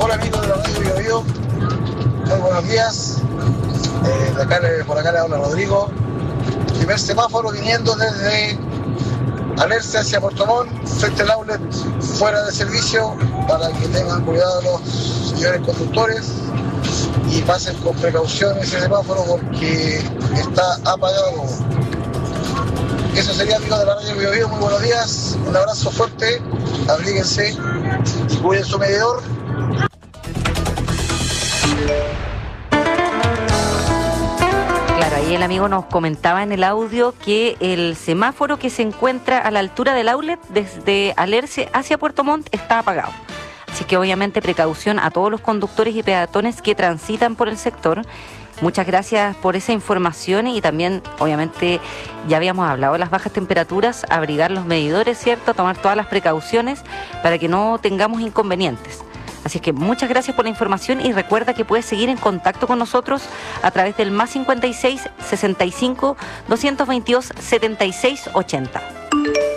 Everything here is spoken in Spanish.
Hola amigos de la radio Bio Bio, muy buenos días. Por acá le habla Rodrigo. Primer semáforo viniendo desde Alerce hacia Puerto Montt, frente al outlet fuera de servicio, para que tengan cuidado los señores conductores y pasen con precaución ese semáforo porque está apagado. Eso sería, amigos de la radio Bio Bio, muy buenos días, un abrazo fuerte, abríguense y cuiden su medidor. Claro, ahí el amigo nos comentaba en el audio que el semáforo que se encuentra a la altura del outlet desde Alerce hacia Puerto Montt está apagado. Así que obviamente precaución a todos los conductores y peatones que transitan por el sector. Muchas gracias por esa información y también, obviamente, ya habíamos hablado de las bajas temperaturas, abrigar los medidores, ¿cierto? Tomar todas las precauciones para que no tengamos inconvenientes. Así que muchas gracias por la información y recuerda que puedes seguir en contacto con nosotros a través del +56 65 222 76 80.